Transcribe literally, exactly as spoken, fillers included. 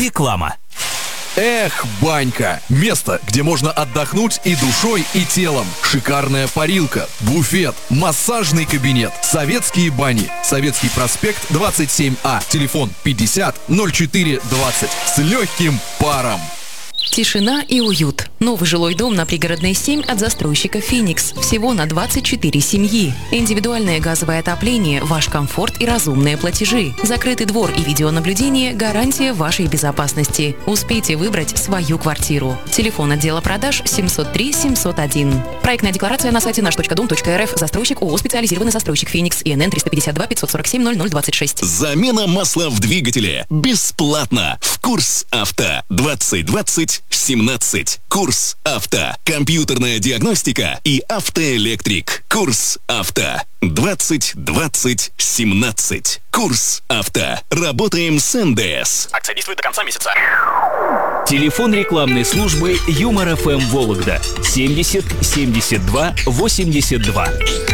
Реклама. Эх, банька! Место, где можно отдохнуть и душой, и телом. Шикарная парилка, буфет, массажный кабинет, советские бани. Советский проспект двадцать семь А. Телефон пятьдесят ноль четыре двадцать. С легким паром. Тишина и уют. Новый жилой дом на Пригородной семь от застройщика «Феникс». Всего на двадцать четыре семьи. Индивидуальное газовое отопление, ваш комфорт и разумные платежи. Закрытый двор и видеонаблюдение – гарантия вашей безопасности. Успейте выбрать свою квартиру. Телефон отдела продаж семьсот три семьсот один. Проектная декларация на сайте наш точка дом точка эр эф. Застройщик ООО «Специализированный застройщик «Феникс». ИНН триста пятьдесят два пятьсот сорок семь ноль ноль двадцать шесть. Замена масла в двигателе. Бесплатно. В Курс Авто. двадцать двадцать семнадцать. Курс Авто. Компьютерная диагностика и автоэлектрик. Курс Авто. двадцать двадцать семнадцать. Курс Авто. Работаем с эн дэ эс. Акция действует до конца месяца. Телефон рекламной службы Юмор эф эм Вологда семьдесят семьдесят два восемьдесят два.